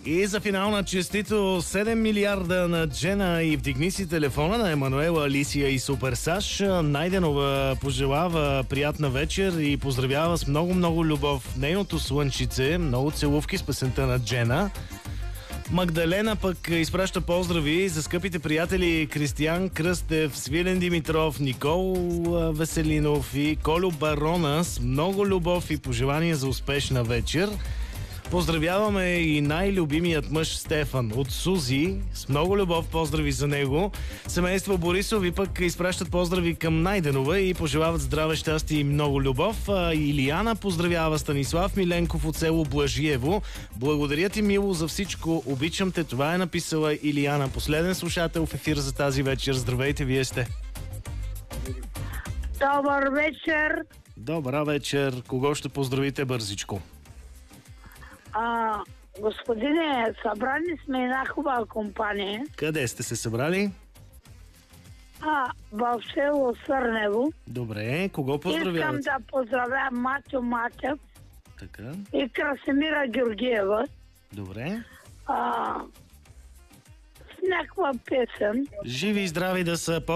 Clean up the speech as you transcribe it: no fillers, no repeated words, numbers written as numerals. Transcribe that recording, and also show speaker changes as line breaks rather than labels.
И за финална честито 7 милиарда на Джена и вдигни си телефона на Емануела, Алисия и Супер Саш. Найденова пожелава приятна вечер и поздравява с много любов нейното слънчице. Много целувки с песента на Джена. Магдалена пък изпраща поздрави за скъпите приятели Кристиян Кръстев, Свилен Димитров, Никол Веселинов и Колю Барона с много любов и пожелания за успешна вечер. Поздравяваме и най-любимият мъж Стефан от Сузи. С много любов поздрави за него. Семейство Борисови пък изпращат поздрави към Найденова и пожелават здраве, щастие и много любов. Илияна поздравява Станислав Миленков от село Блажиево. Благодаря ти, мило, за всичко. Обичам те. Това е написала Илияна. Последен слушател в ефир за тази вечер. Здравейте, вие сте.
Добър вечер.
Добра вечер. Кого ще поздравите бързичко?
Господине, събрани сме една хубава компания.
Къде сте се събрали?
В село Сърнево.
Добре, кого поздравявате?
Искам да поздравя Матю Матев
Така.
и Красимира Георгиева.
Добре.
С някаква песен.
Живи и здрави да са.